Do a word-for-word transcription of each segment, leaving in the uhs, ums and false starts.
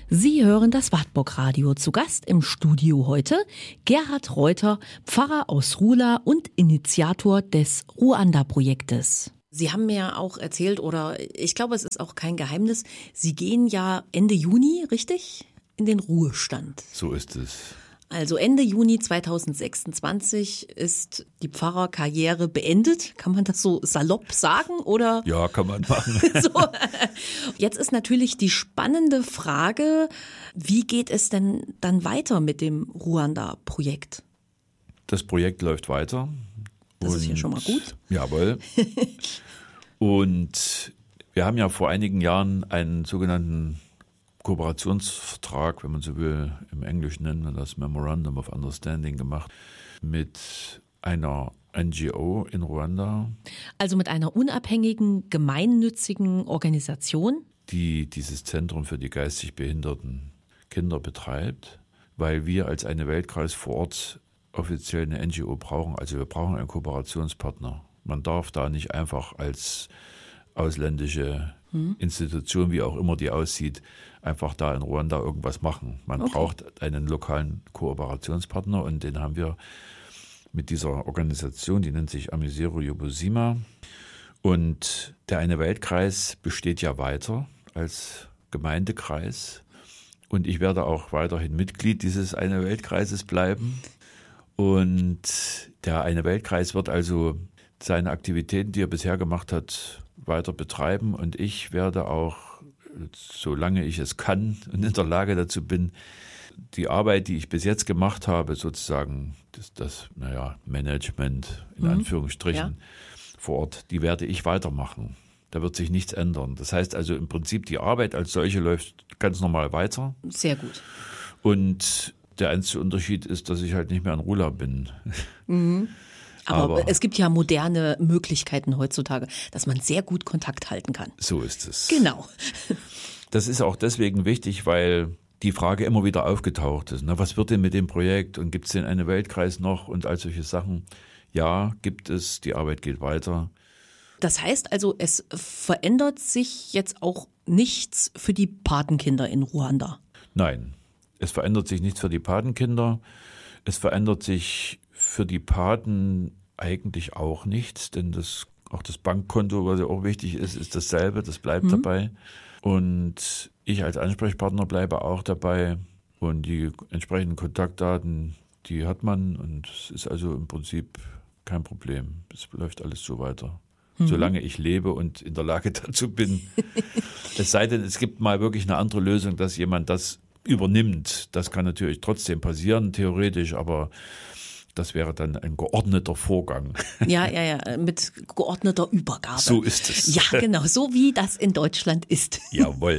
Sie hören das Wartburg-Radio. Zu Gast im Studio heute Gerhard Reuter, Pfarrer aus Ruhla und Initiator des Ruanda-Projektes. Sie haben mir auch erzählt, oder ich glaube, es ist auch kein Geheimnis, Sie gehen ja Ende Juni, richtig, in den Ruhestand. So ist es. Also Ende Juni zweitausendsechsundzwanzig ist die Pfarrerkarriere beendet. Kann man das so salopp sagen, oder? Ja, kann man machen. So. Jetzt ist natürlich die spannende Frage, wie geht es denn dann weiter mit dem Ruanda-Projekt? Das Projekt läuft weiter. Das und, ist ja schon mal gut. Jawohl. Und wir haben ja vor einigen Jahren einen sogenannten Kooperationsvertrag, wenn man so will, im Englischen nennt man das Memorandum of Understanding gemacht, mit einer N G O in Ruanda. Also mit einer unabhängigen, gemeinnützigen Organisation? Die dieses Zentrum für die geistig behinderten Kinder betreibt, weil wir als eine Weltkreis vor Ort offiziell eine N G O brauchen. Also wir brauchen einen Kooperationspartner. Man darf da nicht einfach als ausländische hm. Institution, wie auch immer die aussieht, einfach da in Ruanda irgendwas machen. Man okay. braucht einen lokalen Kooperationspartner und den haben wir mit dieser Organisation, die nennt sich Amizero Yobusima. Und der eine Weltkreis besteht ja weiter als Gemeindekreis und ich werde auch weiterhin Mitglied dieses eine Weltkreises bleiben. Und der eine Weltkreis wird also seine Aktivitäten, die er bisher gemacht hat, weiter betreiben und ich werde auch, solange ich es kann und in der Lage dazu bin, die Arbeit, die ich bis jetzt gemacht habe, sozusagen das, das naja, Management in mhm. Anführungsstrichen ja. vor Ort, die werde ich weitermachen. Da wird sich nichts ändern. Das heißt also im Prinzip, die Arbeit als solche läuft ganz normal weiter. Sehr gut. Und der einzige Unterschied ist, dass ich halt nicht mehr in Ruhla bin. Mhm. Aber, Aber es gibt ja moderne Möglichkeiten heutzutage, dass man sehr gut Kontakt halten kann. So ist es. Genau. Das ist auch deswegen wichtig, weil die Frage immer wieder aufgetaucht ist. Ne? Was wird denn mit dem Projekt und gibt es denn einen Weltkreis noch und all solche Sachen? Ja, gibt es. Die Arbeit geht weiter. Das heißt also, es verändert sich jetzt auch nichts für die Patenkinder in Ruanda? Nein, es verändert sich nichts für die Patenkinder. Es verändert sich für die Paten eigentlich auch nichts, denn das, auch das Bankkonto, was ja auch wichtig ist, ist dasselbe, das bleibt mhm. dabei. Und ich als Ansprechpartner bleibe auch dabei und die entsprechenden Kontaktdaten, die hat man und es ist also im Prinzip kein Problem. Es läuft alles so weiter. Mhm. Solange ich lebe und in der Lage dazu bin. Es sei denn, es gibt mal wirklich eine andere Lösung, dass jemand das übernimmt. Das kann natürlich trotzdem passieren, theoretisch, aber das wäre dann ein geordneter Vorgang. Ja, ja, ja, mit geordneter Übergabe. So ist es. Ja, genau, so wie das in Deutschland ist. Jawohl.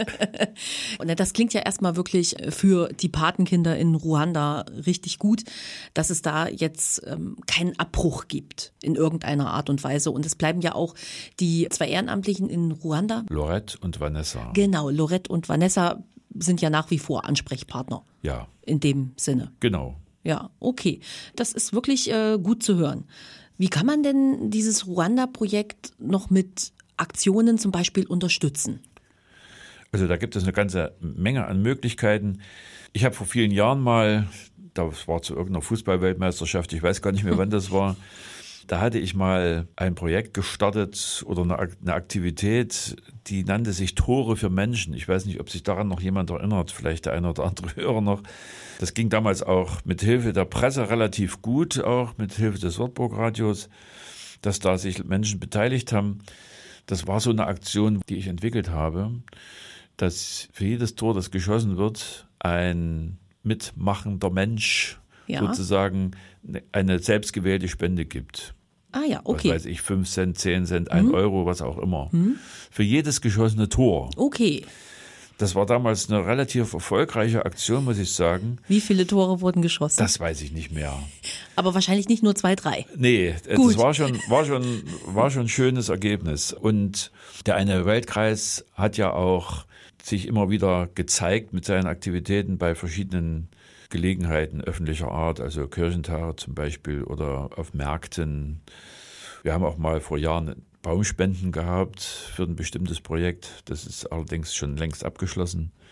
Und das klingt ja erstmal wirklich für die Patenkinder in Ruanda richtig gut, dass es da jetzt ähm, keinen Abbruch gibt in irgendeiner Art und Weise. Und es bleiben ja auch die zwei Ehrenamtlichen in Ruanda. Lorette und Vanessa. Genau, Lorette und Vanessa sind ja nach wie vor Ansprechpartner. Ja. In dem Sinne. Genau. Ja, okay. Das ist wirklich äh, gut zu hören. Wie kann man denn dieses Ruanda-Projekt noch mit Aktionen zum Beispiel unterstützen? Also da gibt es eine ganze Menge an Möglichkeiten. Ich habe vor vielen Jahren mal, das war zu irgendeiner Fußball-Weltmeisterschaft, ich weiß gar nicht mehr, wann das war, da hatte ich mal ein Projekt gestartet oder eine Aktivität, die nannte sich Tore für Menschen. Ich weiß nicht, ob sich daran noch jemand erinnert, vielleicht der eine oder andere Hörer noch. Das ging damals auch mit Hilfe der Presse relativ gut, auch mit Hilfe des Wartburg-Radios, dass da sich Menschen beteiligt haben. Das war so eine Aktion, die ich entwickelt habe, dass für jedes Tor, das geschossen wird, ein mitmachender Mensch ja. sozusagen eine selbstgewählte Spende gibt. Ah ja, okay. Was weiß ich, fünf Cent, zehn Cent, ein mhm. Euro, was auch immer. Mhm. Für jedes geschossene Tor. Okay. Das war damals eine relativ erfolgreiche Aktion, muss ich sagen. Wie viele Tore wurden geschossen? Das weiß ich nicht mehr. Aber wahrscheinlich nicht nur zwei, drei. Nee, Gut. das war schon, war schon, war schon ein schönes Ergebnis. Und der eine Weltkreis hat ja auch sich immer wieder gezeigt mit seinen Aktivitäten bei verschiedenen Gelegenheiten öffentlicher Art, also Kirchentage zum Beispiel oder auf Märkten. Wir haben auch mal vor Jahren Baumspenden gehabt für ein bestimmtes Projekt. Das ist allerdings schon längst abgeschlossen.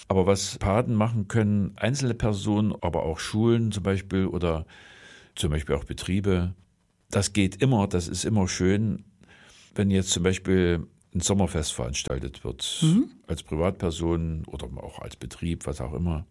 Aber was Paten machen können, einzelne Personen, aber auch Schulen zum Beispiel oder zum Beispiel auch Betriebe, das geht immer, das ist immer schön, wenn jetzt zum Beispiel ein Sommerfest veranstaltet wird, mhm. als Privatperson oder auch als Betrieb, was auch immer,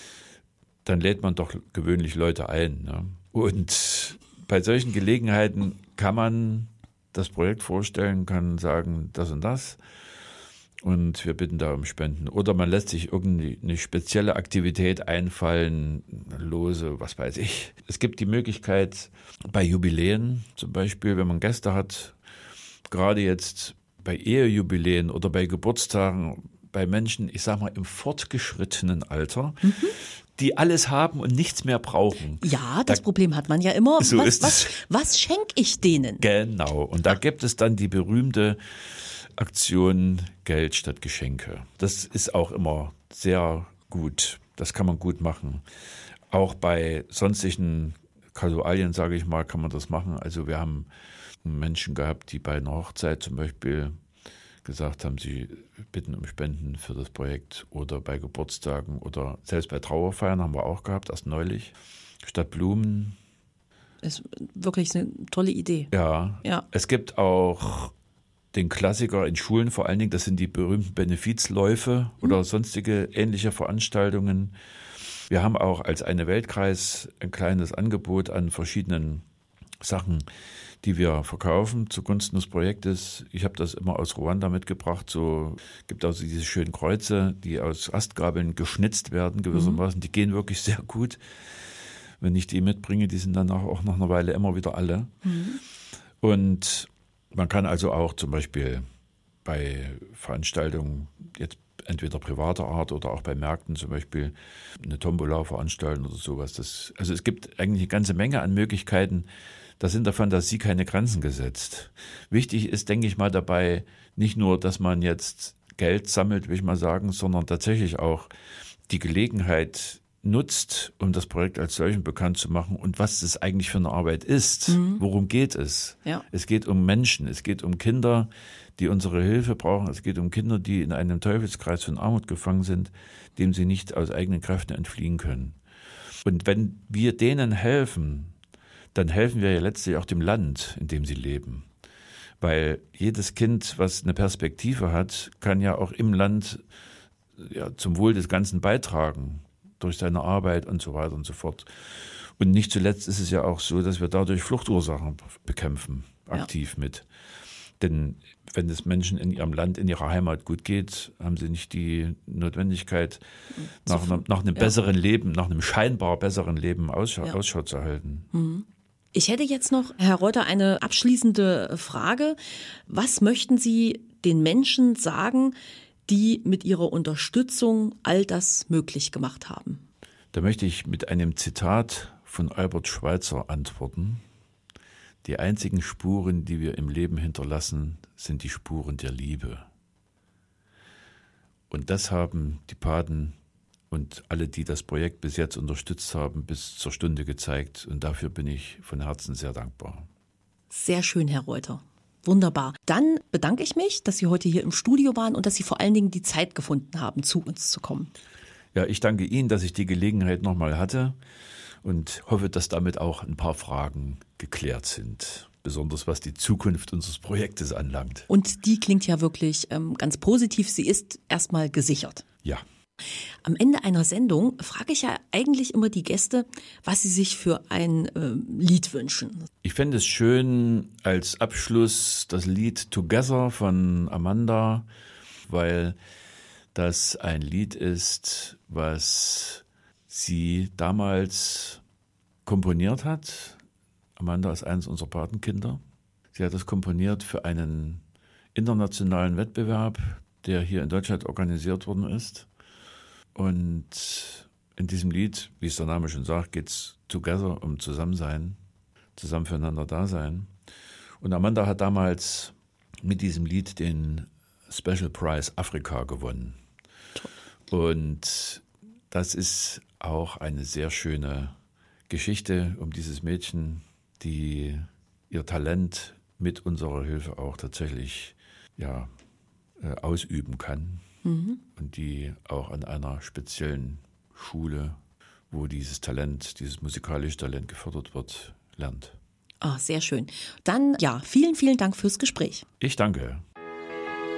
dann lädt man doch gewöhnlich Leute ein. Ne? Und bei solchen Gelegenheiten kann man das Projekt vorstellen, kann sagen, das und das und wir bitten da um Spenden. Oder man lässt sich irgendwie eine spezielle Aktivität einfallen, lose, was weiß ich. Es gibt die Möglichkeit bei Jubiläen zum Beispiel, wenn man Gäste hat, gerade jetzt bei Ehejubiläen oder bei Geburtstagen, bei Menschen, ich sag mal, im fortgeschrittenen Alter, mhm. die alles haben und nichts mehr brauchen. Ja, das da, Problem hat man ja immer. So was, ist was, was schenke ich denen? Genau. Und da gibt es dann die berühmte Aktion Geld statt Geschenke. Das ist auch immer sehr gut. Das kann man gut machen. Auch bei sonstigen Kasualien, sage ich mal, kann man das machen. Also wir haben Menschen gehabt, die bei einer Hochzeit zum Beispiel gesagt haben, sie bitten um Spenden für das Projekt oder bei Geburtstagen oder selbst bei Trauerfeiern haben wir auch gehabt, erst neulich. Statt Blumen. Ist wirklich eine tolle Idee. Ja, ja. Es gibt auch den Klassiker in Schulen vor allen Dingen, das sind die berühmten Benefizläufe mhm. oder sonstige ähnliche Veranstaltungen. Wir haben auch als eine Weltkreis ein kleines Angebot an verschiedenen Sachen, die wir verkaufen zugunsten des Projektes. Ich habe das immer aus Ruanda mitgebracht. So gibt also diese schönen Kreuze, die aus Astgabeln geschnitzt werden gewissermaßen. Mhm. Die gehen wirklich sehr gut. Wenn ich die mitbringe, die sind dann auch nach einer Weile immer wieder alle. Mhm. Und man kann also auch zum Beispiel bei Veranstaltungen jetzt entweder privater Art oder auch bei Märkten zum Beispiel eine Tombola veranstalten oder sowas. Das, also es gibt eigentlich eine ganze Menge an Möglichkeiten. Da sind der Fantasie keine Grenzen gesetzt. Wichtig ist, denke ich mal, dabei nicht nur, dass man jetzt Geld sammelt, will ich mal sagen, sondern tatsächlich auch die Gelegenheit nutzt, um das Projekt als solchen bekannt zu machen und was das eigentlich für eine Arbeit ist. Mhm. Worum geht es? Ja. Es geht um Menschen, es geht um Kinder, die unsere Hilfe brauchen. Es geht um Kinder, die in einem Teufelskreis von Armut gefangen sind, dem sie nicht aus eigenen Kräften entfliehen können. Und wenn wir denen helfen, dann helfen wir ja letztlich auch dem Land, in dem sie leben. Weil jedes Kind, was eine Perspektive hat, kann ja auch im Land ja, zum Wohl des Ganzen beitragen, durch seine Arbeit und so weiter und so fort. Und nicht zuletzt ist es ja auch so, dass wir dadurch Fluchtursachen bekämpfen, aktiv ja. mit. Denn wenn es Menschen in ihrem Land, in ihrer Heimat gut geht, haben sie nicht die Notwendigkeit, nach einem, nach einem ja. besseren Leben, nach einem scheinbar besseren Leben Ausschau, ja. Ausschau zu halten. Mhm. Ich hätte jetzt noch, Herr Reuter, eine abschließende Frage. Was möchten Sie den Menschen sagen, die mit ihrer Unterstützung all das möglich gemacht haben? Da möchte ich mit einem Zitat von Albert Schweitzer antworten. Die einzigen Spuren, die wir im Leben hinterlassen, sind die Spuren der Liebe. Und das haben die Paten und alle, die das Projekt bis jetzt unterstützt haben, bis zur Stunde gezeigt. Und dafür bin ich von Herzen sehr dankbar. Sehr schön, Herr Reuter. Wunderbar. Dann bedanke ich mich, dass Sie heute hier im Studio waren und dass Sie vor allen Dingen die Zeit gefunden haben, zu uns zu kommen. Ja, ich danke Ihnen, dass ich die Gelegenheit nochmal hatte und hoffe, dass damit auch ein paar Fragen geklärt sind, besonders was die Zukunft unseres Projektes anlangt. Und die klingt ja wirklich ähm, ganz positiv. Sie ist erstmal gesichert. Ja. Am Ende einer Sendung frage ich ja eigentlich immer die Gäste, was sie sich für ein äh, Lied wünschen. Ich fände es schön als Abschluss das Lied Together von Amanda, weil das ein Lied ist, was sie damals komponiert hat. Amanda ist eines unserer Patenkinder. Sie hat das komponiert für einen internationalen Wettbewerb, der hier in Deutschland organisiert worden ist. Und in diesem Lied, wie es der Name schon sagt, geht es together um Zusammensein, zusammen füreinander da sein. Und Amanda hat damals mit diesem Lied den Special Prize Afrika gewonnen. Und das ist auch eine sehr schöne Geschichte um dieses Mädchen, die ihr Talent mit unserer Hilfe auch tatsächlich ja, ausüben kann. mhm. und die auch an einer speziellen Schule, wo dieses Talent, dieses musikalische Talent gefördert wird, lernt. Ah, sehr schön. Dann ja, vielen, vielen Dank fürs Gespräch. Ich danke.